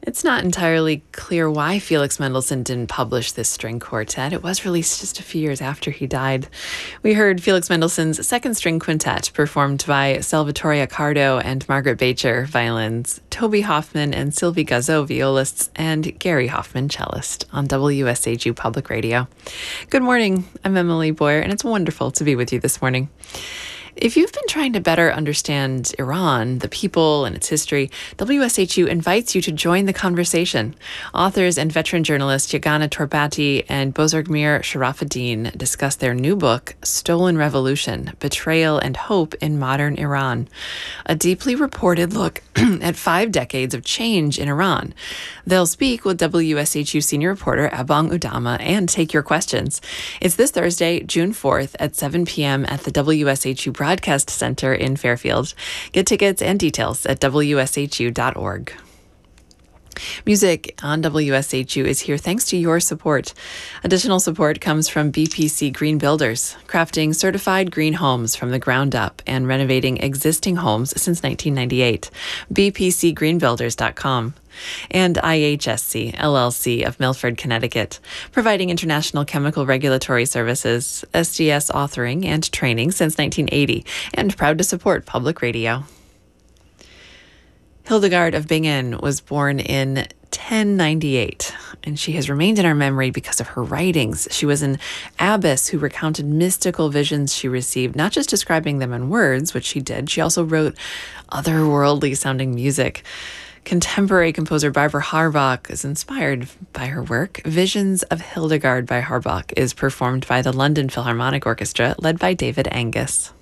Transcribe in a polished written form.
It's not entirely clear why Felix Mendelssohn didn't publish this string quartet. It was released just a few years after he died. We heard Felix Mendelssohn's second string quintet, performed by Salvatore Accardo and Margaret Beecher, violins, Toby Hoffman and Sylvie Gazeau, violists, and Gary Hoffman, cellist, on WSHU Public Radio. Good morning. I'm Emily Boyer, and it's wonderful to be with you this morning. If you've been trying to better understand Iran, the people, and its history, WSHU invites you to join the conversation. Authors and veteran journalists Yagana Torbati and Bozorgmir Sharafuddin discuss their new book, Stolen Revolution: Betrayal and Hope in Modern Iran, a deeply reported look at 5 decades of change in Iran. They'll speak with WSHU senior reporter Abong Udama and take your questions. It's this Thursday, June 4th at 7 p.m. at the WSHU Broadcast Center in Fairfield. Get tickets and details at wshu.org. Music on WSHU is here thanks to your support. Additional support comes from BPC Green Builders, crafting certified green homes from the ground up and renovating existing homes since 1998. bpcgreenbuilders.com. And IHSC, LLC of Milford, Connecticut, providing international chemical regulatory services, SDS authoring and training since 1980, and proud to support public radio. Hildegard of Bingen was born in 1098, and she has remained in our memory because of her writings. She was an abbess who recounted mystical visions she received, not just describing them in words, which she did. She also wrote otherworldly-sounding music. Contemporary composer Barbara Harbach is inspired by her work. Visions of Hildegard by Harbach is performed by the London Philharmonic Orchestra, led by David Angus.